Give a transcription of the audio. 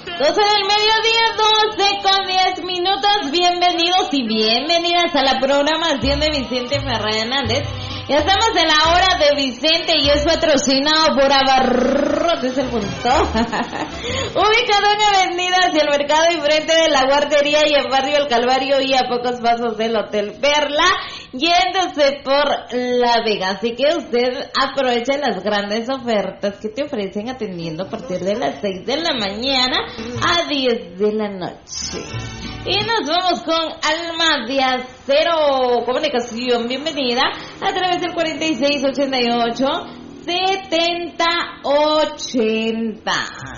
12 del mediodía, 12:10. Bienvenidos y bienvenidas a la programación de Vicente Ferrer Hernández. Ya estamos en la hora de Vicente y es patrocinado por Abarrotes El Punto. Ubicado en Avenida hacia el mercado y frente de la guardería y en Barrio El Calvario y a pocos pasos del Hotel Perla, yéndose por La Vega. Así que usted aproveche las grandes ofertas que te ofrecen atendiendo a partir de las 6 de la mañana a 10 de la noche. Y nos vamos con Alma de Acero Comunicación. Bienvenida a través del 4688 7080.